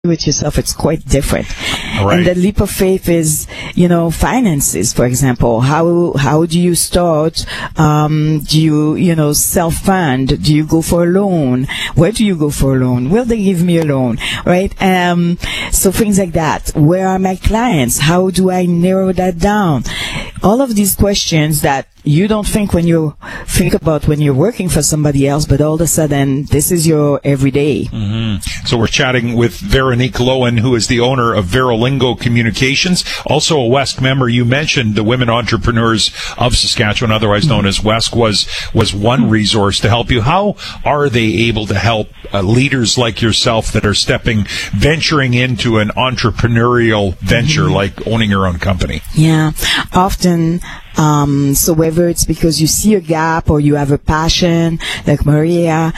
with yourself, it's quite different. Right. And the leap of faith is, finances, for example. How do you start? Do you, self-fund? Do you go for a loan? Where do you go for a loan? Will they give me a loan? Right? So things like that. Where are my clients? How do I narrow that down? All of these questions that you don't think think about when you're working for somebody else, but all of a sudden, this is your everyday. Mm-hmm. So we're chatting with Veronique Loewen, who is the owner of Verolingo Communications, also a WESC member. You mentioned the Women Entrepreneurs of Saskatchewan, otherwise known as WESC, was one resource to help you. How are they able to help leaders like yourself that are venturing into an entrepreneurial venture like owning your own company? Yeah, often. So whether it's because you see a gap or you have a passion, like Maria,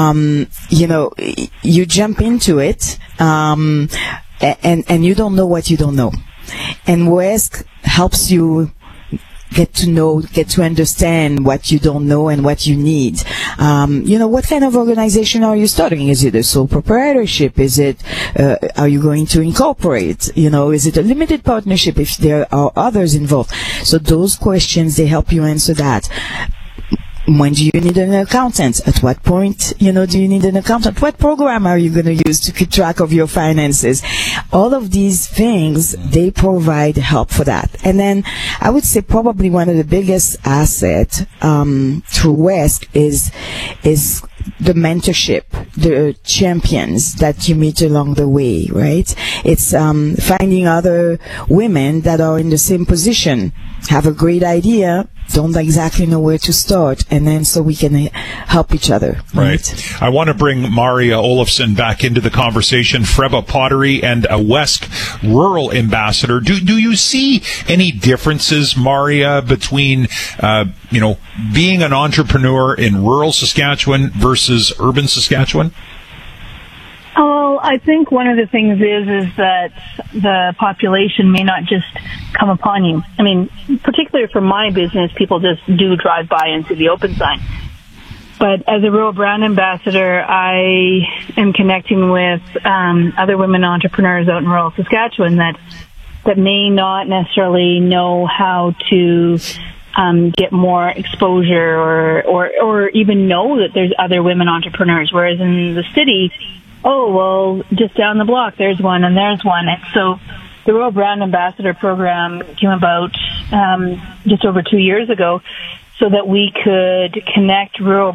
you jump into it, and you don't know what you don't know. And WESC helps you get to understand what you don't know and what you need. What kind of organization are you starting? Is it a sole proprietorship? Is it, are you going to incorporate? Is it a limited partnership if there are others involved? So those questions, they help you answer that. When do you need an accountant? At what point, do you need an accountant? What program are you going to use to keep track of your finances? All of these things, they provide help for that. And then I would say probably one of the biggest assets through WESC is the mentorship, the champions that you meet along the way, right? It's finding other women that are in the same position, have a great idea, don't exactly know where to start, and then so we can help each other. Right. I want to bring Maria Olofsson back into the conversation, Freba Pottery and a WESC rural ambassador. Do you see any differences, Maria, between being an entrepreneur in rural Saskatchewan versus urban Saskatchewan? Oh, I think one of the things is that the population may not just come upon you. I mean, particularly for my business, people just do drive by and see the open sign. But as a rural brand ambassador, I am connecting with other women entrepreneurs out in rural Saskatchewan that may not necessarily know how to get more exposure or even know that there's other women entrepreneurs. Whereas in the city, just down the block, there's one and there's one. And so the Rural Brand Ambassador program came about just over 2 years ago so that we could connect rural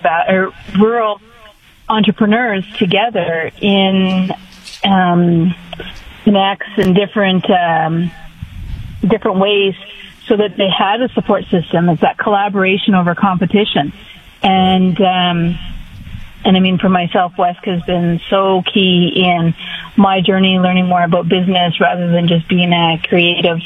entrepreneurs together in connects and different ways so that they had a support system. It's that collaboration over competition. And I mean, for myself, WESC has been so key in my journey, learning more about business rather than just being a creative.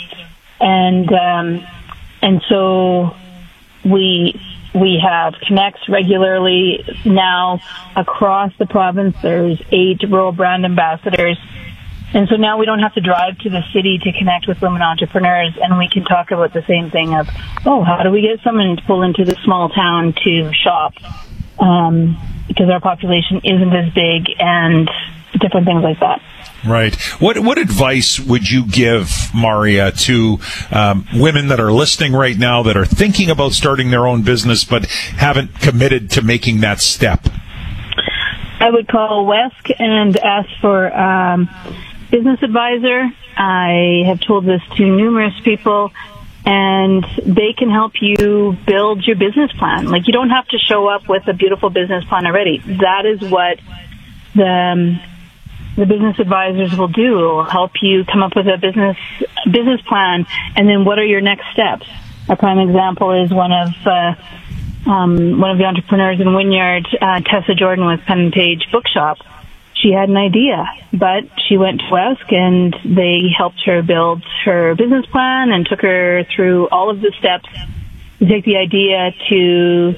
And so we have connects regularly now across the province. There's 8 rural brand ambassadors. And so now we don't have to drive to the city to connect with women entrepreneurs, and we can talk about the same thing of, how do we get someone to pull into the small town to shop? Because our population isn't as big and different things like that. Right. What advice would you give, Maria, to women that are listening right now that are thinking about starting their own business but haven't committed to making that step? I would call WESC and ask for business advisor. I have told this to numerous people, and they can help you build your business plan. Like, you don't have to show up with a beautiful business plan already. That is what the business advisors will do. It will help you come up with a business plan, and then what are your next steps? A prime example is one of the entrepreneurs in Wynyard, Tessa Jordan with Pen and Page Bookshop. She had an idea, but she went to WESC and they helped her build her business plan and took her through all of the steps to take the idea to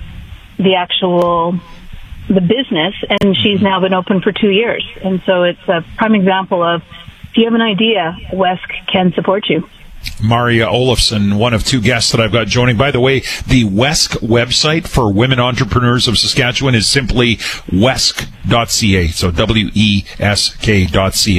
the business, and she's now been open for 2 years. And so it's a prime example of, if you have an idea, WESC can support you. Maria Olofsson, one of two guests that I've got joining. By the way, the WESC website for Women Entrepreneurs of Saskatchewan is simply wesk.ca. So WESK.ca.